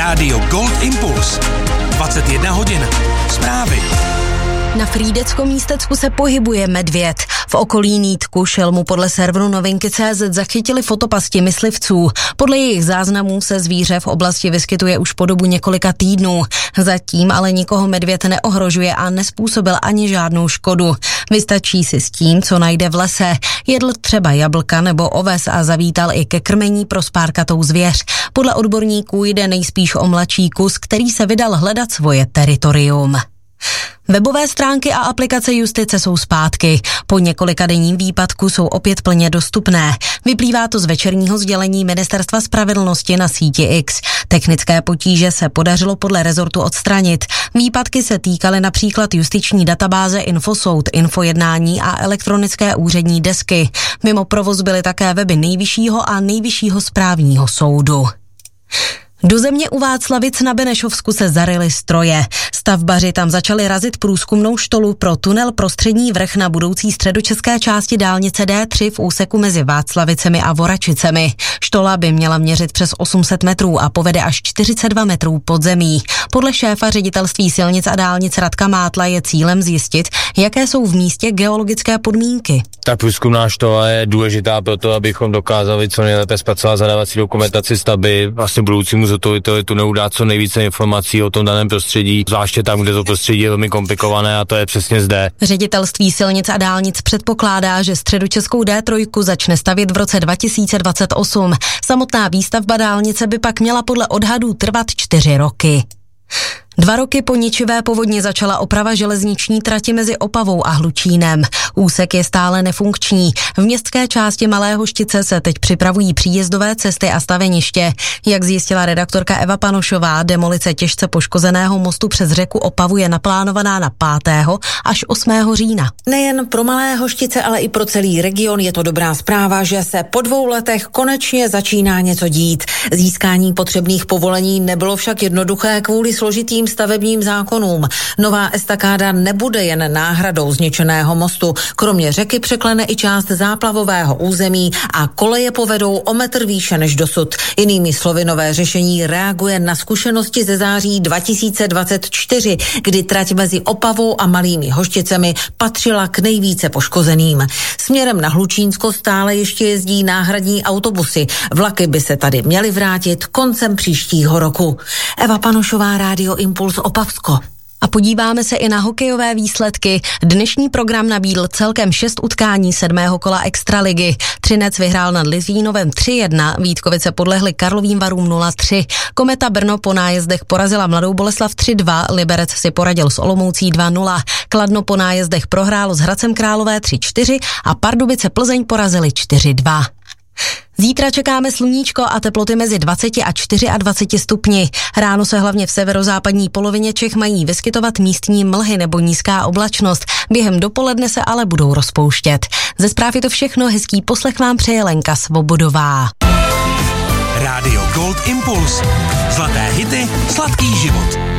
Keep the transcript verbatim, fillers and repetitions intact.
Rádio Gold Impuls. dvacet jedna hodin. Zprávy. Na Frýdeckom místecku se pohybuje medvěd. V okolí nýtku šelmu podle serveru novinky tečka cé zet zachytili fotopasti myslivců. Podle jejich záznamů se zvíře v oblasti vyskytuje už po dobu několika týdnů. Zatím ale nikoho medvěd neohrožuje a nespůsobil ani žádnou škodu. Vystačí si s tím, co najde v lese. Jedl třeba jablka nebo oves a zavítal i ke krmení pro spárkatou zvěř. Podle odborníků jde nejspíš o mladší kus, který se vydal hledat svoje teritorium. Webové stránky a aplikace justice jsou zpátky. Po několika denním výpadku jsou opět plně dostupné. Vyplývá to z večerního sdělení Ministerstva spravedlnosti na síti X. Technické potíže se podařilo podle rezortu odstranit. Výpadky se týkaly například justiční databáze Infosoud, Infojednání a elektronické úřední desky. Mimo provoz byly také weby Nejvyššího a Nejvyššího správního soudu. Do země u Václavic na Benešovsku se zaryly stroje. Stavbaři tam začali razit průzkumnou štolu pro tunel Prostřední vrch na budoucí středočeské části dálnice D tři v úseku mezi Václavicemi a Voračicemi. Štola by měla měřit přes osm set metrů a povede až čtyřicet dva metrů pod zemí. Podle šéfa ředitelství silnic a dálnic Radka Mátla je cílem zjistit, jaké jsou v místě geologické podmínky. Ta průzkumná štola je důležitá proto, abychom dokázali co nejlépe zpracovat zadávací dokumentaci stavby, vlastně budoucímu zhotoviteli tunelu dát co nejvíce informací o tom daném prostředí, zvláště tam, kde to prostředí je velmi komplikované, a to je přesně zde. Ředitelství silnic a dálnic předpokládá, že středočeskou D tři začne stavět v roce dva tisíce dvacet osm. Samotná výstavba dálnice by pak měla podle odhadů trvat čtyři roky. Dva roky po ničivé povodni začala oprava železniční trati mezi Opavou a Hlučínem. Úsek je stále nefunkční. V městské části Malé Hoštice se teď připravují příjezdové cesty a staveniště. Jak zjistila redaktorka Eva Panošová, demolice těžce poškozeného mostu přes řeku Opavu je naplánovaná na pátého až osmého října. Nejen pro Malé Hoštice, ale i pro celý region je to dobrá zpráva, že se po dvou letech konečně začíná něco dít. Získání potřebných povolení nebylo však jednoduché kvůli složitým stavebním zákonům. Nová estakáda nebude jen náhradou zničeného mostu. Kromě řeky překlene i část záplavového území a koleje povedou o metr výše než dosud. Jinými slovy, nové řešení reaguje na zkušenosti ze září dva tisíce dvacet čtyři, kdy trať mezi Opavou a Malými Hošticemi patřila k nejvíce poškozeným. Směrem na Hlučínsko stále ještě jezdí náhradní autobusy. Vlaky by se tady měly vrátit koncem příštího roku. Eva Panošová, Rádio Impuls Opavsko. A podíváme se i na hokejové výsledky. Dnešní program nabídl celkem šest utkání sedmého kola Extraligy. Třinec vyhrál nad Litvínovem tři jedna, Vítkovice podlehly Karlovým Varům nula tři. Kometa Brno po nájezdech porazila Mladou Boleslav tři dva, Liberec si poradil s Olomoucí dva nula. Kladno po nájezdech prohrálo s Hradcem Králové tři čtyři a Pardubice Plzeň porazili čtyři dva. Zítra čekáme sluníčko a teploty mezi dvacet a dvacet čtyři stupni. Ráno se hlavně v severozápadní polovině Čech mají vyskytovat místní mlhy nebo nízká oblačnost. Během dopoledne se ale budou rozpouštět. Ze zpráv je to všechno, hezký poslech vám přeje Lenka Svobodová. Rádio Gold Impuls. Zlaté hity, sladký život.